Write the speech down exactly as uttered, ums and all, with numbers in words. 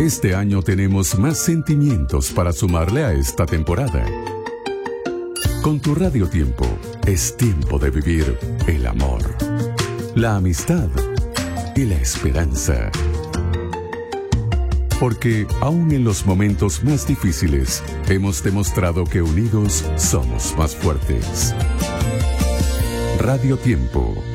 Este año tenemos más sentimientos para sumarle a esta temporada. Con tu Radio Tiempo, es tiempo de vivir el amor, la amistad y la esperanza. Porque aún en los momentos más difíciles, hemos demostrado que unidos somos más fuertes. Radio Tiempo.